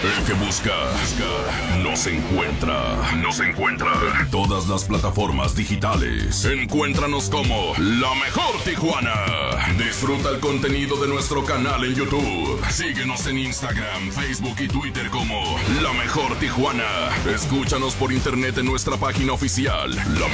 El que busca, nos encuentra. Nos encuentra en todas las plataformas digitales. Encuéntranos como La Mejor Tijuana. Disfruta el contenido de nuestro canal en YouTube. Síguenos en Instagram, Facebook y Twitter como La Mejor Tijuana. Escúchanos por internet en nuestra página oficial,